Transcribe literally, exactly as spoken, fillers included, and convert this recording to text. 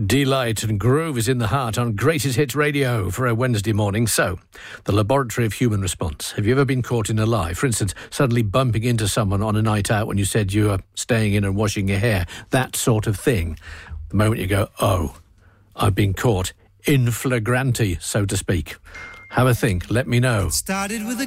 Delight and groove is in the heart on Greatest Hits Radio for a Wednesday morning. So, the laboratory of human response. Have you ever been caught in a lie? For instance, suddenly bumping into someone on a night out when you said you were staying in and washing your hair. That sort of thing. The moment you go, oh, I've been caught in flagranti, so to speak. Have a think. Let me know. Started with a